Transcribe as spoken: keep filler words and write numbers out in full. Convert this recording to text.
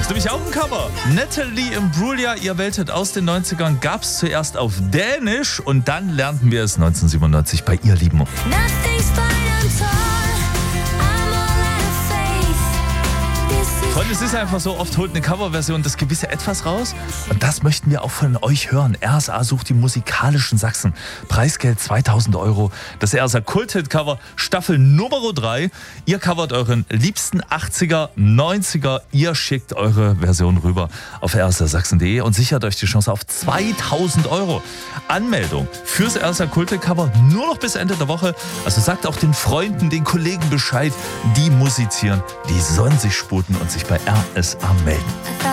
ist nämlich auch ein Cover. Natalie Imbruglia, ihr wähltet aus den neunzigern, gab es zuerst auf Dänisch und dann lernten wir es neunzehnhundertsiebenundneunzig bei Ihr Lieben. Und es ist einfach so, oft holt eine Coverversion das gewisse Etwas raus. Und das möchten wir auch von euch hören. R S A sucht die musikalischen Sachsen. Preisgeld zweitausend Euro. Das R S A Kult-Hit-Cover Staffel Nummer drei. Ihr covert euren liebsten achtziger, neunziger. Ihr schickt eure Version rüber auf r s a sachsen punkt de und sichert euch die Chance auf zweitausend Euro. Anmeldung fürs R S A Kult-Hit-Cover nur noch bis Ende der Woche. Also sagt auch den Freunden, den Kollegen Bescheid, die musizieren, die sollen sich sputen und sich bei R S A melden.